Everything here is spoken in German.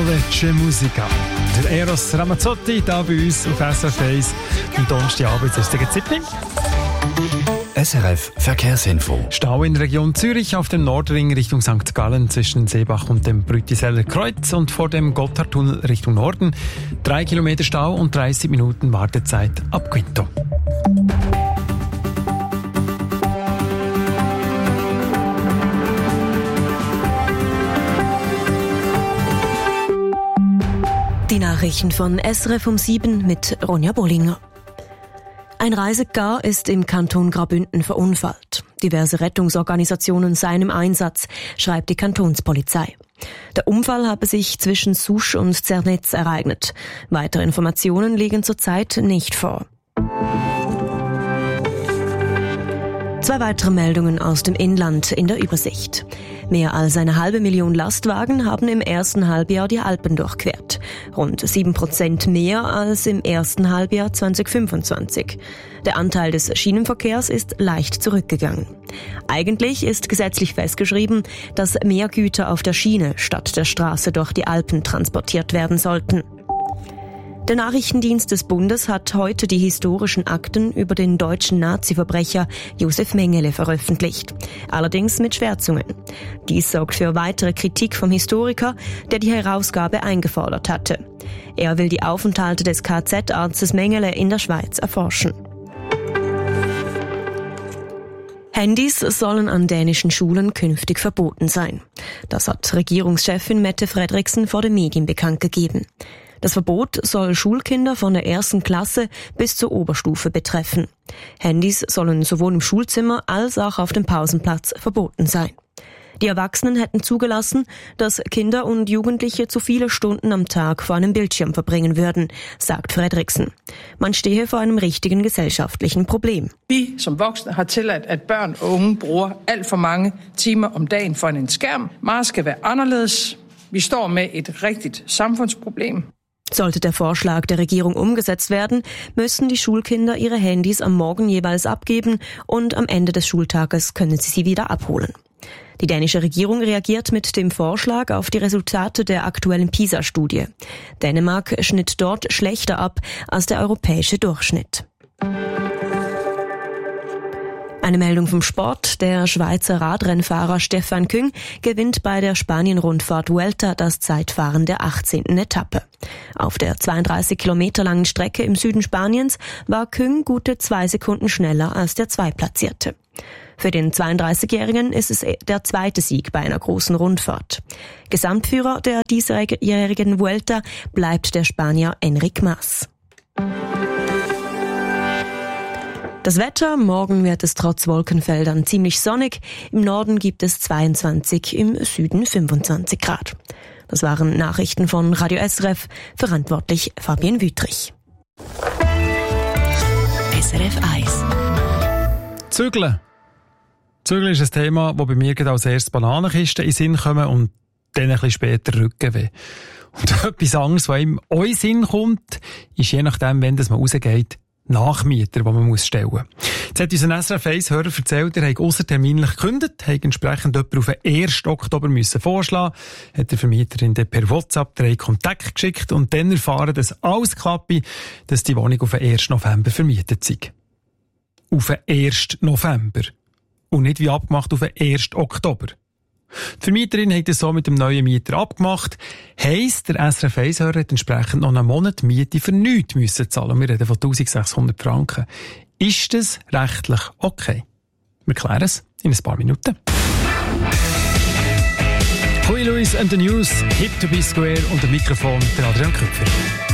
Dolce Musica. Der Eros Ramazzotti hier bei uns auf SRF 1. Am Donnerstagabend ist es 7. SRF Verkehrsinfo. Stau in der Region Zürich auf dem Nordring Richtung St. Gallen zwischen Seebach und dem Brütiseller Kreuz und vor dem Gotthardtunnel Richtung Norden. 3 Kilometer Stau und 30 Minuten Wartezeit ab Quinto. Die Nachrichten von SRF um 7 mit Ronja Bollinger. Ein Reisegar ist im Kanton Graubünden verunfallt. Diverse Rettungsorganisationen seien im Einsatz, schreibt die Kantonspolizei. Der Unfall habe sich zwischen Susch und Zernetz ereignet. Weitere Informationen liegen zurzeit nicht vor. 2 weitere Meldungen aus dem Inland in der Übersicht. Mehr als 500.000 Lastwagen haben im ersten Halbjahr die Alpen durchquert. Rund 7% mehr als im ersten Halbjahr 2025. Der Anteil des Schienenverkehrs ist leicht zurückgegangen. Eigentlich ist gesetzlich festgeschrieben, dass mehr Güter auf der Schiene statt der Straße durch die Alpen transportiert werden sollten. Der Nachrichtendienst des Bundes hat heute die historischen Akten über den deutschen Nazi-Verbrecher Josef Mengele veröffentlicht. Allerdings mit Schwärzungen. Dies sorgt für weitere Kritik vom Historiker, der die Herausgabe eingefordert hatte. Er will die Aufenthalte des KZ-Arztes Mengele in der Schweiz erforschen. Handys sollen an dänischen Schulen künftig verboten sein. Das hat Regierungschefin Mette Frederiksen vor den Medien bekannt gegeben. Das Verbot soll Schulkinder von der 1. Klasse bis zur Oberstufe betreffen. Handys sollen sowohl im Schulzimmer als auch auf dem Pausenplatz verboten sein. Die Erwachsenen hätten zugelassen, dass Kinder und Jugendliche zu viele Stunden am Tag vor einem Bildschirm verbringen würden, sagt Frederiksen. Man stehe vor einem richtigen gesellschaftlichen Problem. Vi som voksne har tilladt, at børn og unge bruger alt for mange timer om dagen for en skærm. Meget skal være anderledes. Vi står med et rigtigt samfundsproblem. Sollte der Vorschlag der Regierung umgesetzt werden, müssen die Schulkinder ihre Handys am Morgen jeweils abgeben und am Ende des Schultages können sie wieder abholen. Die dänische Regierung reagiert mit dem Vorschlag auf die Resultate der aktuellen PISA-Studie. Dänemark schnitt dort schlechter ab als der europäische Durchschnitt. Eine Meldung vom Sport. Der Schweizer Radrennfahrer Stefan Küng gewinnt bei der Spanien-Rundfahrt Vuelta das Zeitfahren der 18. Etappe. Auf der 32 Kilometer langen Strecke im Süden Spaniens war Küng gute 2 Sekunden schneller als der Zweitplatzierte. Für den 32-Jährigen ist es der zweite Sieg bei einer großen Rundfahrt. Gesamtführer der diesjährigen Vuelta bleibt der Spanier Enric Mas. Das Wetter, morgen wird es trotz Wolkenfeldern ziemlich sonnig. Im Norden gibt es 22, im Süden 25 Grad. Das waren Nachrichten von Radio SRF, verantwortlich Fabienne Wüthrich. SRF 1. Zügeln. Zügeln ist ein Thema, das bei mir als erstes Bananenkisten in den Sinn kommen und dann ein bisschen später Rückenweh. Und etwas anderes, was ihm auch in den Sinn kommt, ist je nachdem, wenn man rausgeht, Nachmieter, die man stellen muss. Jetzt hat unser SRF 1-Hörer erzählt, er hat ausserterminlich gekündigt, hat entsprechend jemanden auf den 1. Oktober vorschlagen müssen, hat der Vermieterin dann per WhatsApp 3 Kontakte geschickt und dann erfahren, dass alles klappt, dass die Wohnung auf den 1. November vermietet sei. Auf den 1. November. Und nicht wie abgemacht auf den 1. Oktober. Die Vermieterin hat es so mit dem neuen Mieter abgemacht. Heisst, der SRF 1-Hörer hat entsprechend noch einen Monat Miete für nichts müssen zahlen. Wir reden von 1600 Franken. Ist das rechtlich okay? Wir klären es in ein paar Minuten. Huey Lewis and the News, Hip to be Square und am Mikrofon der Adrian Köpfer.